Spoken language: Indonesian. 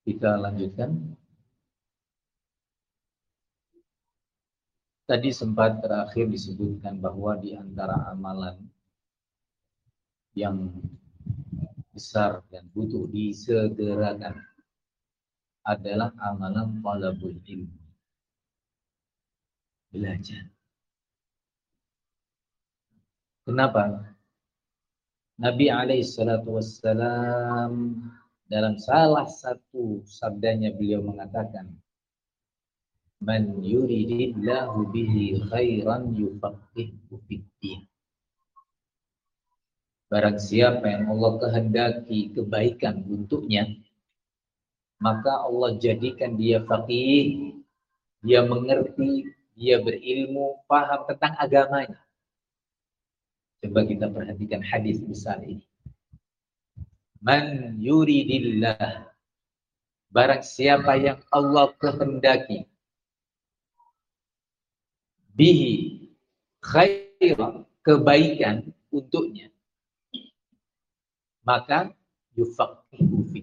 Kita lanjutkan. Tadi sempat terakhir disebutkan bahwa di antara amalan yang besar dan butuh disegerakan adalah amalan talabul ilmu, belajar. Kenapa? Nabi alaihissalatu wassalam dalam salah satu sabdanya beliau mengatakan, "Man yuridillahu bihi khairan yufaqihu fiddin." Barang siapa yang Allah kehendaki kebaikan untuknya, maka Allah jadikan dia faqih, dia mengerti, dia berilmu, paham tentang agamanya. Coba kita perhatikan hadis besar ini. Man yuridillah, barang siapa yang Allah kehendaki, bihi khairan, kebaikan untuknya, maka yufaqihu